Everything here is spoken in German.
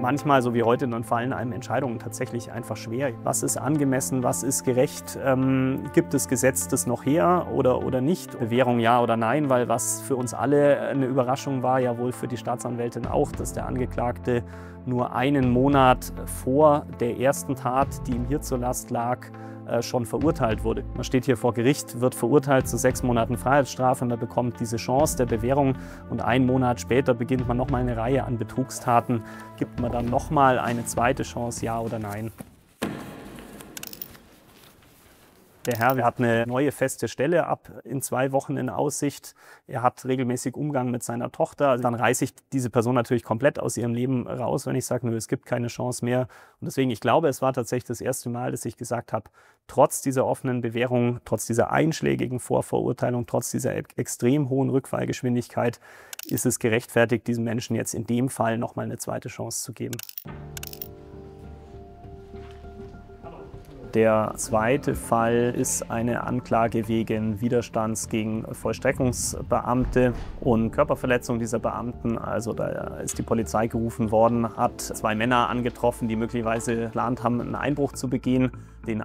manchmal, so wie heute, dann fallen einem Entscheidungen tatsächlich einfach schwer. Was ist angemessen, was ist gerecht? Gibt das Gesetz das noch her oder nicht? Bewährung ja oder nein, weil was für uns alle eine Überraschung war, ja wohl für die Staatsanwältin auch, dass der Angeklagte nur einen Monat vor der ersten Tat, die ihm hier zur Last lag, schon verurteilt wurde. Man steht hier vor Gericht, wird verurteilt zu 6 Monaten Freiheitsstrafe und man bekommt diese Chance der Bewährung und einen Monat später beginnt man nochmal eine Reihe an Betrugstaten. Gibt man dann nochmal eine zweite Chance, ja oder nein? Der Herr hat eine neue feste Stelle ab in 2 Wochen in Aussicht. Er hat regelmäßig Umgang mit seiner Tochter. Also dann reiße ich diese Person natürlich komplett aus ihrem Leben raus, wenn ich sage, nö, es gibt keine Chance mehr. Und deswegen, ich glaube, es war tatsächlich das erste Mal, dass ich gesagt habe, trotz dieser offenen Bewährung, trotz dieser einschlägigen Vorverurteilung, trotz dieser extrem hohen Rückfallgeschwindigkeit, ist es gerechtfertigt, diesem Menschen jetzt in dem Fall nochmal eine zweite Chance zu geben. Der zweite Fall ist eine Anklage wegen Widerstands gegen Vollstreckungsbeamte und Körperverletzung dieser Beamten. Also da ist die Polizei gerufen worden, hat 2 Männer angetroffen, die möglicherweise geplant haben, einen Einbruch zu begehen. Den